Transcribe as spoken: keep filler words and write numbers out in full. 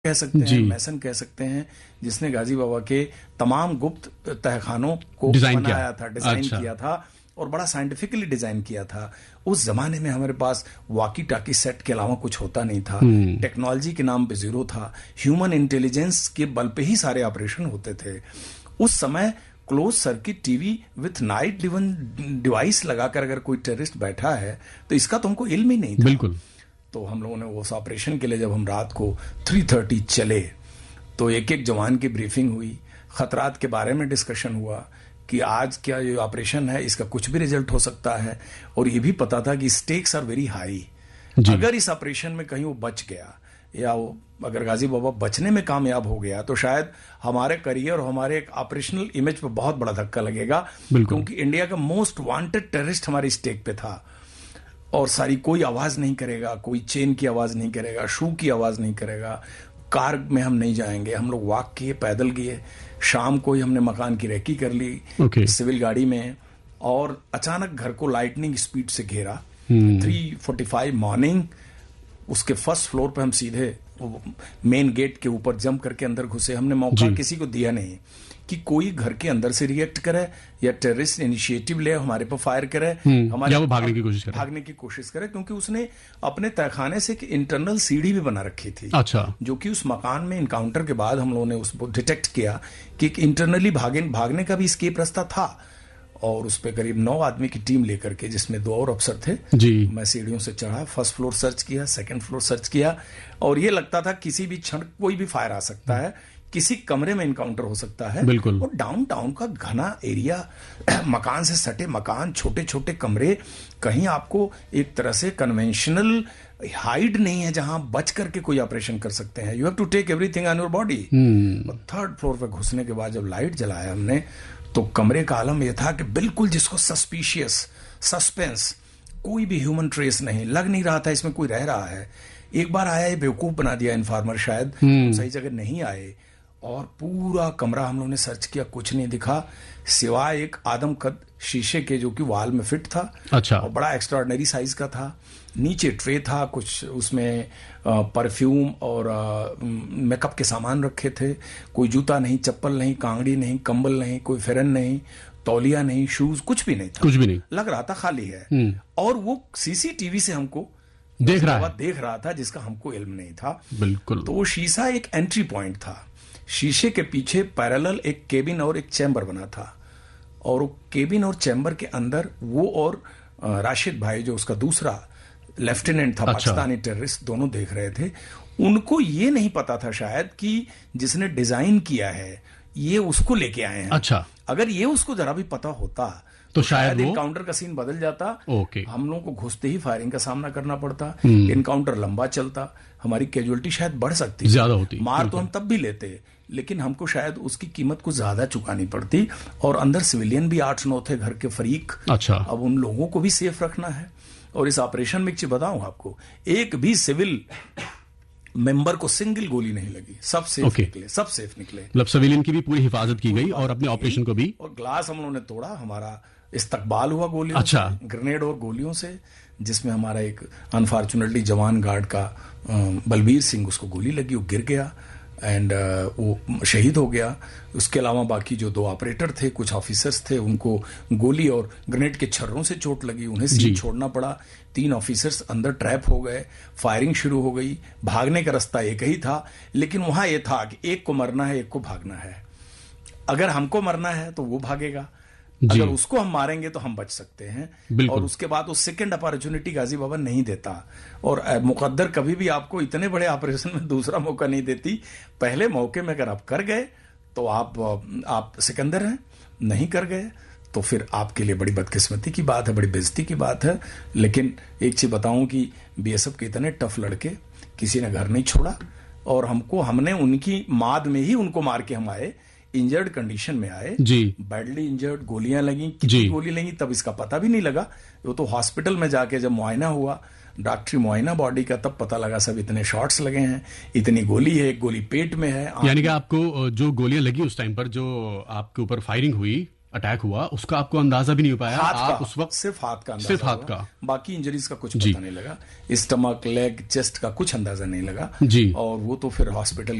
कह सकते हैं, मैसन कह सकते हैं, जिसने गाजी बाबा के तमाम गुप्त तहखानों को बनाया था, डिजाइन अच्छा। किया था और बड़ा साइंटिफिकली डिजाइन किया था। उस जमाने में हमारे पास वॉकी टाकी सेट के अलावा कुछ होता नहीं था, टेक्नोलॉजी के नाम पे जीरो था, ह्यूमन इंटेलिजेंस के बल पे ही सारे ऑपरेशन होते थे। उस समय close circuit TV with night device लगाकर अगर कोई टेररिस्ट बैठा है तो इसका तो हमको इल्म ही नहीं था। बिल्कुल। तो हम लोगों ने उस ऑपरेशन के लिए जब हम रात को तीन तीस चले तो एक एक जवान की ब्रीफिंग हुई, खतरात के बारे में डिस्कशन हुआ कि आज क्या ये ऑपरेशन है, इसका कुछ भी रिजल्ट हो सकता है, और ये भी पता था कि स्टेक्स आर वेरी हाई। अगर इस ऑपरेशन में कहीं वो बच गया या वो अगर गाजी बाबा बचने में कामयाब हो गया तो शायद हमारे करियर और हमारे एक ऑपरेशनल इमेज पे बहुत बड़ा धक्का लगेगा, क्योंकि इंडिया का मोस्ट वांटेड टेररिस्ट हमारे स्टेक पे था। और सारी कोई आवाज नहीं करेगा, कोई चेन की आवाज नहीं करेगा, शू की आवाज नहीं करेगा, कार में हम नहीं जाएंगे, हम लोग वॉक किए, पैदल गए, शाम को ही हमने मकान की रेकी कर ली okay. सिविल गाड़ी में, और अचानक घर को लाइटनिंग स्पीड से घेरा। थ्री फोर्टी फाइव मॉर्निंग उसके फर्स्ट फ्लोर पे हम सीधे मेन गेट के ऊपर जंप करके अंदर घुसे। हमने मौका किसी को दिया नहीं कि कोई घर के अंदर से रिएक्ट करे या टेररिस्ट इनिशिएटिव ले हमारे पर फायर करे, हमारे या वो भागने की कोशिश करे भागने की कोशिश करे क्योंकि उसने अपने तहखाने से एक इंटरनल सीढ़ी भी बना रखी थी। अच्छा। जो कि उस मकान में इनकाउंटर के बाद हम लोगों ने उसको डिटेक्ट किया कि एक इंटरनली भागे भागने का भी एस्केप रास्ता था। और उस पर करीब नौ आदमी की टीम लेकर के, जिसमें दो और अफसर थे, जी। मैं सीढ़ियों से चढ़ा, फर्स्ट फ्लोर सर्च किया, सेकंड फ्लोर सर्च किया, और ये लगता था किसी भी क्षण कोई भी फायर आ सकता है, किसी कमरे में इनकाउंटर हो सकता है। बिल्कुल। और डाउनटाउन का घना एरिया, मकान से सटे मकान, छोटे छोटे कमरे, कहीं आपको एक तरह से कन्वेंशनल हाइड नहीं है जहां बच करके कोई ऑपरेशन कर सकते हैं। You have to take everything on your body. Third floor पे घुसने के बाद जब लाइट जलाया हमने तो कमरे का आलम यह था कि बिल्कुल जिसको सस्पिशियस, सस्पेंस, कोई भी ह्यूमन ट्रेस नहीं, लग नहीं रहा था इसमें कोई रह रहा है। एक बार आया, ये बेवकूफ बना दिया इन्फॉर्मर, शायद सही जगह नहीं आए, और पूरा कमरा हम लोगों ने सर्च किया, कुछ नहीं दिखा सिवाय एक आदमकद शीशे के जो कि वॉल में फिट था। अच्छा। और बड़ा एक्स्ट्राऑर्डिनरी साइज का था। नीचे ट्रे था, कुछ उसमें परफ्यूम और मेकअप के सामान रखे थे। कोई जूता नहीं, चप्पल नहीं, कांगड़ी नहीं, कंबल नहीं, कोई फेरन नहीं, तौलिया नहीं, शूज, कुछ भी नहीं था। कुछ भी नहीं, लग रहा था खाली है। और वो सीसीटीवी से हमको देख रहा है। देख रहा था जिसका हमको इल्म नहीं था। बिल्कुल। तो वो शीशा एक एंट्री पॉइंट था। शीशे के पीछे पैरेलल एक केबिन और एक चैम्बर बना था, और वो केबिन और चैम्बर के अंदर वो और राशिद भाई जो उसका दूसरा लेफ्टिनेंट था, अच्छा। पाकिस्तानी टेररिस्ट, दोनों देख रहे थे। उनको ये नहीं पता था शायद कि जिसने डिजाइन किया है ये उसको लेके आए हैं। अच्छा। अगर ये उसको जरा भी पता होता तो, तो शायद इनकाउंटर का सीन बदल जाता। ओके। हम लोगों को घुसते ही फायरिंग का सामना करना पड़ता, इनकाउंटर लंबा चलता, हमारी कैजुअलिटी शायद बढ़ सकती, ज्यादा होती, मार तो हम तब भी लेते, लेकिन हमको शायद उसकी कीमत को ज्यादा चुकानी पड़ती। और अंदर सिविलियन भी आठ नौ थे, घर के फरीक। अच्छा। अब उन लोगों को भी सेफ रखना है। और इस ऑपरेशन में एक चीज बताऊं आपको, एक भी सिविल मेंबर को सिंगल गोली नहीं लगी, सब सेफ okay. निकले, सब सेफ निकले। मतलब सिविलियन की भी पूरी हिफाजत की गई और अपने ऑपरेशन को भी। और ग्लास हम लोगों ने तोड़ा, हमारा इस्तकबाल हुआ गोलियों अच्छा। से, ग्रेनेड और गोलियों से, जिसमें हमारा एक अनफॉर्चुनेटली जवान गार्ड का बलबीर सिंह, उसको गोली लगी, वो गिर गया एंड वो शहीद हो गया। उसके अलावा बाकी जो दो ऑपरेटर थे, कुछ ऑफिसर्स थे, उनको गोली और ग्रेनेड के छर्रों से चोट लगी, उन्हें सीट छोड़ना पड़ा। तीन ऑफिसर्स अंदर ट्रैप हो गए, फायरिंग शुरू हो गई। भागने का रास्ता एक ही था, लेकिन वहां यह था कि एक को मरना है, एक को भागना है। अगर हमको मरना है तो वो भागेगा, अगर उसको हम मारेंगे तो हम बच सकते हैं। और उसके बाद वो सेकंड अपॉर्चुनिटी गाजी बाबा नहीं देता, और मुकद्दर कभी भी आपको इतने बड़े ऑपरेशन में दूसरा मौका नहीं देती। पहले मौके में अगर आप कर गए तो आप आप सिकंदर हैं, नहीं कर गए तो फिर आपके लिए बड़ी बदकिस्मती की बात है, बड़ी बेइज्जती की बात है। लेकिन एक चीज बताऊं कि बीएसएफ के इतने टफ लड़के किसी ने घर नहीं छोड़ा, और हमको हमने उनकी माद में ही उनको मार के हम आए, इंजर्ड कंडीशन में आए, बैडली इंजर्ड, गोलियां लगी, कितनी गोली लगी तब इसका पता भी नहीं लगा। वो तो हॉस्पिटल में जाके जब मुआयना हुआ, डॉक्टरी मुआयना बॉडी का, तब पता लगा सब इतने शॉट्स लगे हैं, इतनी गोली है, एक गोली पेट में है। यानी कि आपको जो गोलियां लगी उस टाइम पर, जो आपके ऊपर फायरिंग हुई, अटैक हुआ, उसका आपको अंदाजा भी नहीं हो पाया? हाथ आप का, उस वक्त सिर्फ हाथ का अंदाजा, सिर्फ हाथ का, बाकी इंजरीज का कुछ पता नहीं लगा, स्टमक, लेग, चेस्ट का कुछ अंदाजा नहीं लगा जी। और वो तो फिर हॉस्पिटल